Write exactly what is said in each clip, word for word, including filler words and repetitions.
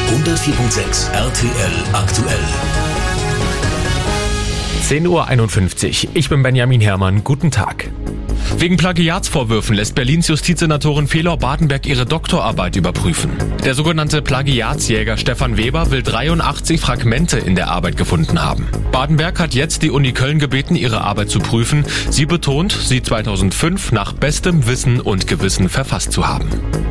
hundertvier Komma sechs R T L aktuell. zehn Uhr einundfünfzig. Ich bin Benjamin Herrmann. Guten Tag. Wegen Plagiatsvorwürfen lässt Berlins Justizsenatorin Felor Badenberg ihre Doktorarbeit überprüfen. Der sogenannte Plagiatsjäger Stefan Weber will dreiundachtzig Fragmente in der Arbeit gefunden haben. Badenberg hat jetzt die Uni Köln gebeten, ihre Arbeit zu prüfen. Sie betont, sie zweitausendfünf nach bestem Wissen und Gewissen verfasst zu haben.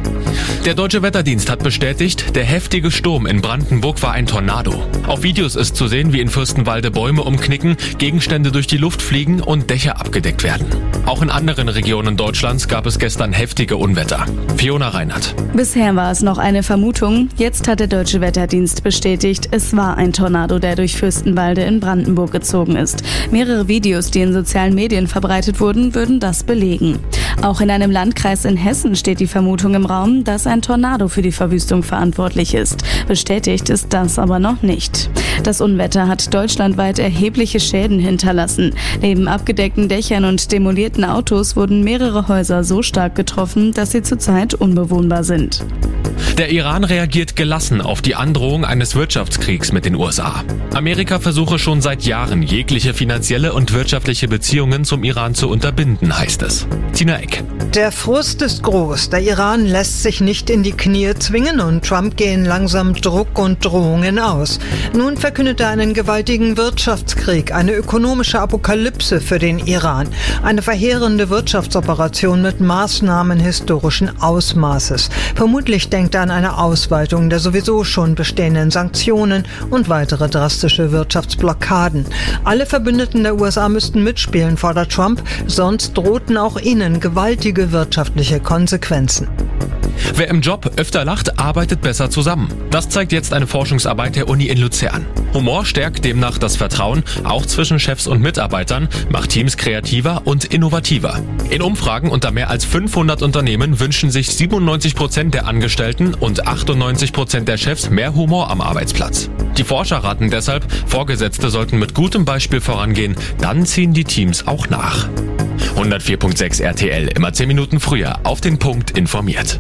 Der Deutsche Wetterdienst hat bestätigt, der heftige Sturm in Brandenburg war ein Tornado. Auf Videos ist zu sehen, wie in Fürstenwalde Bäume umknicken, Gegenstände durch die Luft fliegen und Dächer abgedeckt werden. Auch in anderen Regionen Deutschlands gab es gestern heftige Unwetter. Fiona Reinhardt. Bisher war es noch eine Vermutung. Jetzt hat der Deutsche Wetterdienst bestätigt, es war ein Tornado, der durch Fürstenwalde in Brandenburg gezogen ist. Mehrere Videos, die in sozialen Medien verbreitet wurden, würden das belegen. Auch in einem Landkreis in Hessen steht die Vermutung im Raum, dass ein Tornado für die Verwüstung verantwortlich ist. Bestätigt ist das aber noch nicht. Das Unwetter hat deutschlandweit erhebliche Schäden hinterlassen. Neben abgedeckten Dächern und demolierten Autos wurden mehrere Häuser so stark getroffen, dass sie zurzeit unbewohnbar sind. Der Iran reagiert gelassen auf die Androhung eines Wirtschaftskriegs mit den U S A. Amerika versuche schon seit Jahren, jegliche finanzielle und wirtschaftliche Beziehungen zum Iran zu unterbinden, heißt es. Tina Eck. Der Frust ist groß. Der Iran lässt sich nicht in die Knie zwingen und Trump gehen langsam Druck und Drohungen aus. Nun verkündet er einen gewaltigen Wirtschaftskrieg, eine ökonomische Apokalypse für den Iran. Eine verheerende Wirtschaftsoperation mit Maßnahmen historischen Ausmaßes. Vermutlich denkt er an eine Ausweitung der sowieso schon bestehenden Sanktionen und weitere drastische Wirtschaftsblockaden. Alle Verbündeten der U S A müssten mitspielen, fordert Trump, sonst drohten auch ihnen gewaltige wirtschaftliche Konsequenzen. Wer im Job öfter lacht, arbeitet besser zusammen. Das zeigt jetzt eine Forschungsarbeit der Uni in Luzern. Humor stärkt demnach das Vertrauen, auch zwischen Chefs und Mitarbeitern, macht Teams kreativer und innovativer. In Umfragen unter mehr als fünfhundert Unternehmen wünschen sich siebenundneunzig Prozent der Angestellten und achtundneunzig Prozent der Chefs mehr Humor am Arbeitsplatz. Die Forscher raten deshalb, Vorgesetzte sollten mit gutem Beispiel vorangehen, dann ziehen die Teams auch nach. hundertvier Komma sechs R T L, immer zehn Minuten früher, auf den Punkt informiert.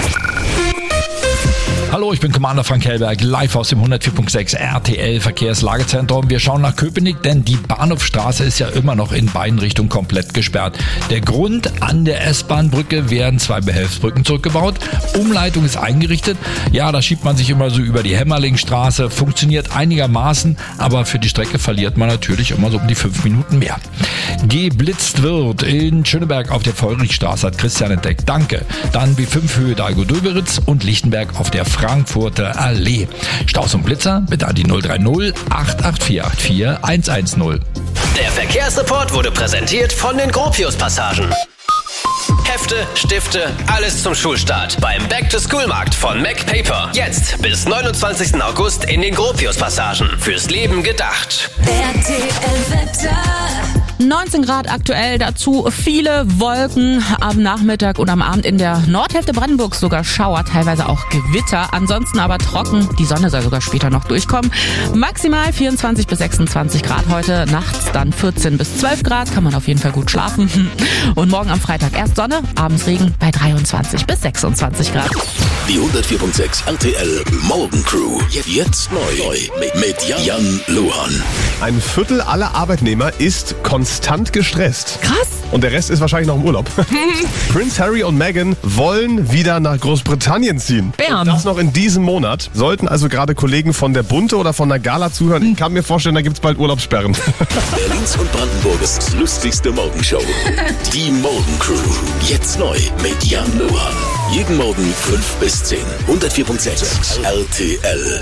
Hallo, ich bin Commander Frank Hellberg, live aus dem hundertvier Komma sechs R T L Verkehrslagezentrum. Wir schauen nach Köpenick, denn die Bahnhofstraße ist ja immer noch in beiden Richtungen komplett gesperrt. Der Grund: an der S-Bahn-Brücke werden zwei Behelfsbrücken zurückgebaut. Umleitung ist eingerichtet. Ja, da schiebt man sich immer so über die Hämmerlingstraße. Funktioniert einigermaßen, aber für die Strecke verliert man natürlich immer so um die fünf Minuten mehr. Geblitzt wird in Schöneberg auf der Feurigstraße, hat Christian entdeckt. Danke. Dann B fünf Höhe Dahlgo-Döberitz und Lichtenberg auf der Frankfurter Allee. Staus und Blitzer bitte an die null drei null acht acht vier acht vier eins eins null. Der Verkehrsreport wurde präsentiert von den Gropius-Passagen. Hefte, Stifte, alles zum Schulstart beim Back-to-School-Markt von MacPaper. Jetzt bis neunundzwanzigsten August in den Gropius-Passagen. Fürs Leben gedacht. R T L-Wetter. neunzehn Grad aktuell, dazu viele Wolken am Nachmittag und am Abend in der Nordhälfte Brandenburgs sogar Schauer, teilweise auch Gewitter. Ansonsten aber trocken, die Sonne soll sogar später noch durchkommen. Maximal vierundzwanzig bis sechsundzwanzig Grad heute, nachts dann vierzehn bis zwölf Grad, kann man auf jeden Fall gut schlafen. Und morgen am Freitag erst Sonne, abends Regen bei dreiundzwanzig bis sechsundzwanzig Grad. Die hundertvier Komma sechs R T L Morgencrew. Jetzt neu mit, mit Jan Luhan. Ein Viertel aller Arbeitnehmer ist konstant gestresst. Krass. Und der Rest ist wahrscheinlich noch im Urlaub. Prince Harry und Meghan wollen wieder nach Großbritannien ziehen. Bam. Und das noch in diesem Monat. Sollten also gerade Kollegen von der Bunte oder von der Gala zuhören, ich kann mir vorstellen, da gibt's bald Urlaubssperren. Berlins und Brandenburgs lustigste Morgenshow. Die Morgencrew. Jetzt neu mit Jan Luhan. Jeden Morgen fünf bis zehn. hundertvier Komma sechs R T L.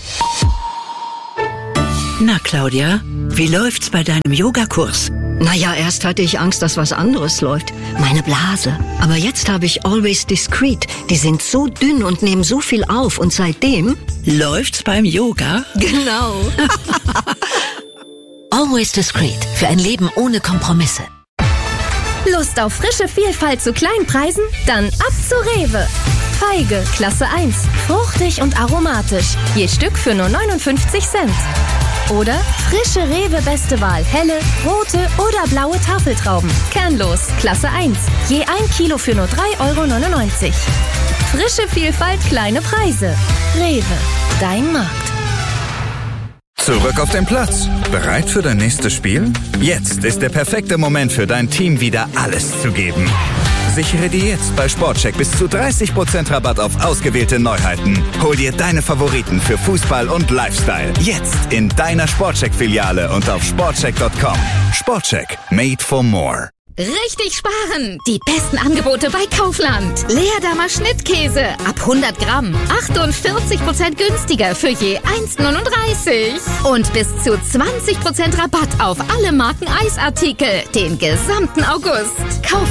Na, Claudia, wie läuft's bei deinem Yogakurs? Naja, erst hatte ich Angst, dass was anderes läuft. Meine Blase. Aber jetzt habe ich Always Discreet. Die sind so dünn und nehmen so viel auf. Und seitdem... Läuft's beim Yoga? Genau. Always Discreet. Für ein Leben ohne Kompromisse. Lust auf frische Vielfalt zu Kleinpreisen? Dann ab zu Rewe. Feige, Klasse eins. Fruchtig und aromatisch. Je Stück für nur neunundfünfzig Cent. Oder frische Rewe Beste Wahl, helle, rote oder blaue Tafeltrauben. Kernlos, Klasse eins. Je ein Kilo für nur drei Euro neunundneunzig. Frische Vielfalt, kleine Preise. Rewe, dein Markt. Zurück auf den Platz. Bereit für dein nächstes Spiel? Jetzt ist der perfekte Moment für dein Team, wieder alles zu geben. Sichere dir jetzt bei Sportcheck bis zu dreißig Prozent Rabatt auf ausgewählte Neuheiten. Hol dir deine Favoriten für Fußball und Lifestyle. Jetzt in deiner Sportcheck-Filiale und auf sportcheck Punkt com. Sportcheck. Made for more. Richtig sparen! Die besten Angebote bei Kaufland. Leerdammer Schnittkäse ab hundert Gramm. achtundvierzig Prozent günstiger für je eins neununddreißig. Und bis zu zwanzig Prozent Rabatt auf alle Marken Eisartikel. Den gesamten August. Kauf